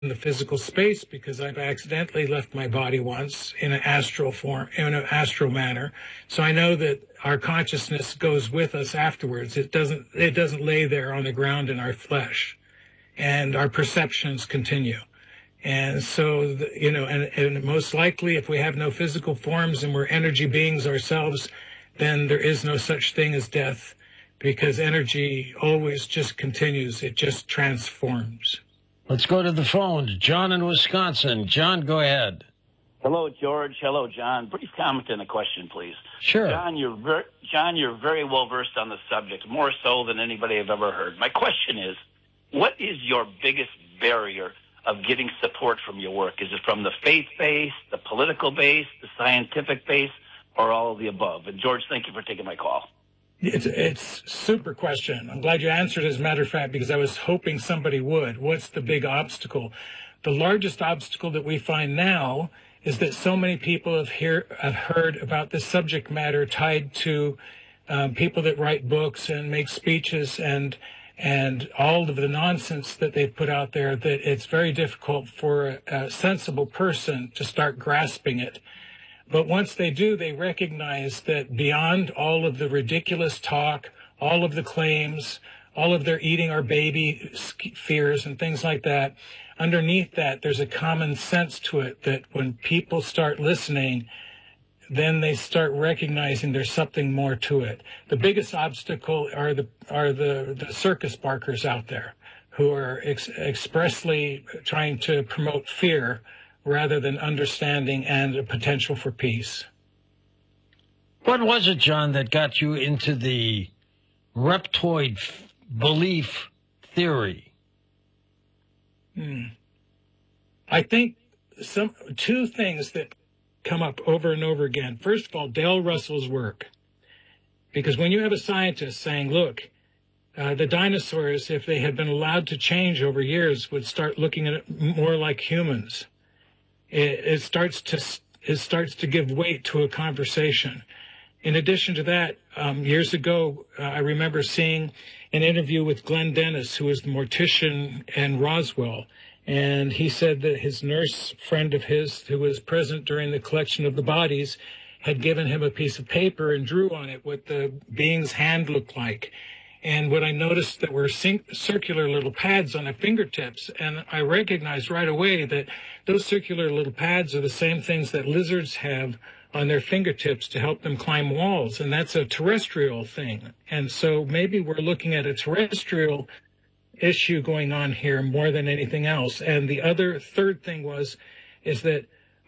the physical space because I've accidentally left my body once in an astral form, in an astral manner. So I know that our consciousness goes with us afterwards. It doesn't lay there on the ground in our flesh, and our perceptions continue. And so, and most likely if we have no physical forms and we're energy beings ourselves, then there is no such thing as death, because energy always just continues. It just transforms. Let's go to the phone. John in Wisconsin. John, go ahead. Hello, George. Hello, John. Brief comment and a question, please. Sure. John, you're very well versed on the subject, more so than anybody I've ever heard. My question is, what is your biggest barrier of getting support from your work? Is it from the faith base, the political base, the scientific base, or all of the above? And George, thank you for taking my call. It's super question. I'm glad you answered, as a matter of fact, because I was hoping somebody would. What's the big obstacle? The largest obstacle that we find now is that so many people have heard about this subject matter tied to people that write books and make speeches and all of the nonsense that they've put out there, that it's very difficult for a sensible person to start grasping it. But once they do, they recognize that beyond all of the ridiculous talk, all of the claims, all of their eating our baby fears and things like that, underneath that, there's a common sense to it that when people start listening, then they start recognizing there's something more to it. The biggest obstacle are the circus barkers out there who are expressly trying to promote fear rather than understanding and a potential for peace. What was it, John, that got you into the reptoid belief theory? I think two things that come up over and over again. First of all, Dale Russell's work. Because when you have a scientist saying, look, the dinosaurs, if they had been allowed to change over years, would start looking at it more like humans. It starts to give weight to a conversation. In addition to that, years ago, I remember seeing an interview with Glenn Dennis, who was the mortician in Roswell. And he said that his nurse friend of his, who was present during the collection of the bodies, had given him a piece of paper and drew on it what the being's hand looked like. And what I noticed, that were circular little pads on the fingertips. And I recognized right away that those circular little pads are the same things that lizards have on their fingertips to help them climb walls. And that's a terrestrial thing. And so maybe we're looking at a terrestrial issue going on here more than anything else. And the third thing is that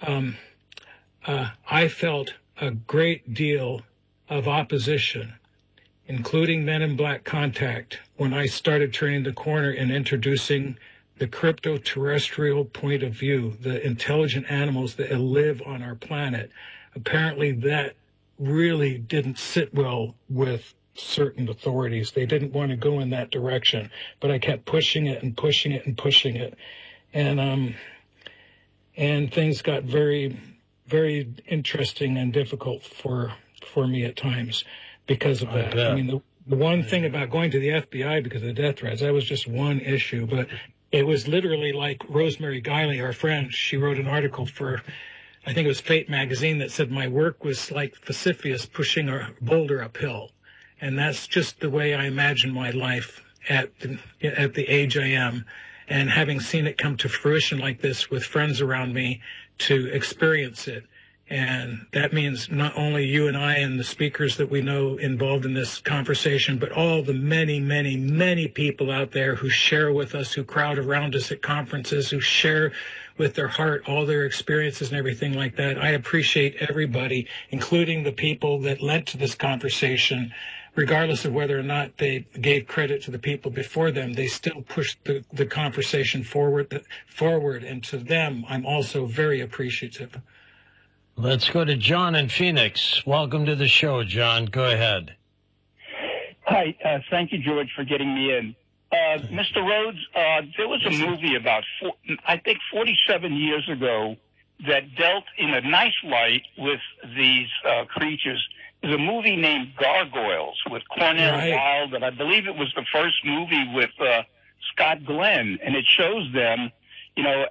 I felt a great deal of opposition, including Men in Black contact, when I started turning the corner and introducing the crypto-terrestrial point of view, the intelligent animals that live on our planet. Apparently that really didn't sit well with certain authorities. They didn't want to go in that direction, but I kept pushing it and pushing it and pushing it. And things got very, very interesting and difficult for me at times because of that. I mean, the one thing about going to the FBI because of the death threats, that was just one issue, but it was literally like Rosemary Guiley, our friend. She wrote an article for, I think it was Fate magazine, that said my work was like Sisyphus pushing a boulder uphill. And that's just the way I imagine my life at the age I am. And having seen it come to fruition like this with friends around me to experience it. And that means not only you and I and the speakers that we know involved in this conversation, but all the many, many, many people out there who share with us, who crowd around us at conferences, who share with their heart all their experiences and everything like that. I appreciate everybody, including the people that led to this conversation. Regardless of whether or not they gave credit to the people before them, they still pushed the conversation forward. And to them, I'm also very appreciative. Let's go to John in Phoenix. Welcome to the show, John. Go ahead. Hi. Thank you, George, for getting me in. Mr. Rhodes, there was a movie about, I think, 47 years ago that dealt in a nice light with these creatures. There's a movie named Gargoyles with Cornell Wilde, and I believe it was the first movie with Scott Glenn, and it shows them you know,